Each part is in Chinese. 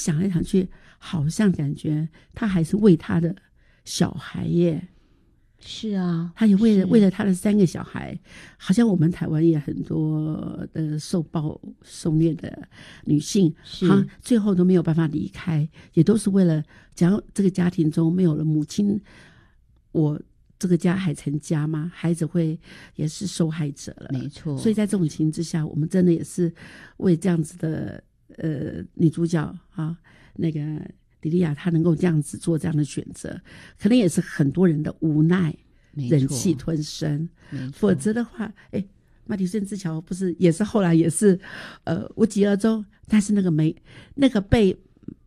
想来想去，好像感觉他还是为他的小孩耶。 是啊， 他也为了他的3个小孩，好像我们台湾也很多的受暴受虐的女性，她最后都没有办法离开，也都是为了假如这个家庭中没有了母亲，我这个家还成家吗？孩子也是受害者了， 没错。 所以在这种情形之下，我们真的也是为这样子的女主角啊，那个李莉亚她能够这样子做这样的选择，可能也是很多人的无奈，忍气吞声。否则的话，马蹄孙之桥不是也是后来也是无疾而终，但是那个被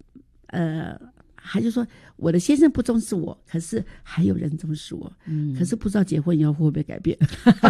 还就说我的先生不重视我，可是还有人重视我，可是不知道结婚以后会不会改变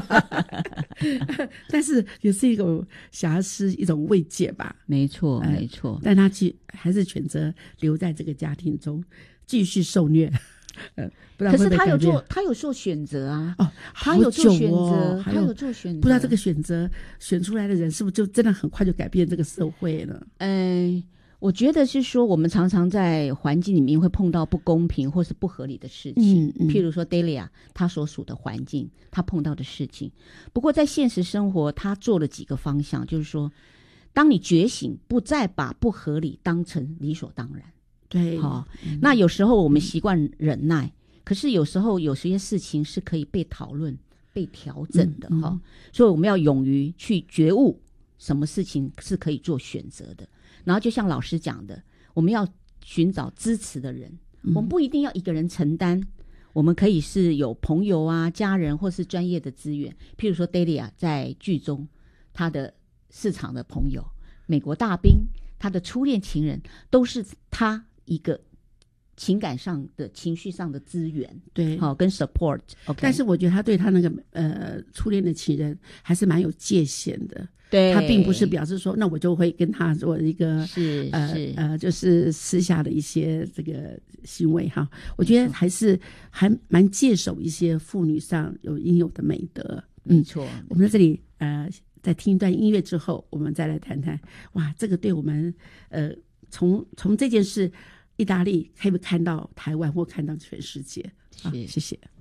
但是也是一种瑕疵，一种慰藉吧。 没错没错， 但他还是选择留在这个家庭中继续受虐可是他有做选择啊。他有做选择，他有做选择， 不知道这个选择选出来的人是不是就真的很快就改变这个社会了？ 我觉得是说，我们常常在环境里面会碰到不公平或是不合理的事情，譬如说 Delia 她所属的环境，她碰到的事情。不过在现实生活，她做了几个方向，就是说，当你觉醒，不再把不合理当成理所当然。 对， 那有时候我们习惯忍耐，可是有时候有些事情是可以被讨论、被调整的所以我们要勇于去觉悟，什么事情是可以做选择的。然后就像老师讲的，我们要寻找支持的人，我们不一定要一个人承担，我们可以是有朋友啊、家人或是专业的资源。譬如说 Delia 在剧中，他的市场的朋友、美国大兵、他的初恋情人，都是他一个情感上的、情绪上的资源， 对， 跟 support。 但是我觉得他对他那个初恋的情人还是蛮有界限的。 对， 他并不是表示说，那我就会跟他做一个就是私下的一些这个行为哈。我觉得还蛮戒守一些妇女上有应有的美德。 没错， 我们在这里在听一段音乐之后，我们再来谈谈。哇，这个对我们从这件事，意大利可以看到台湾或看到全世界。好，谢谢。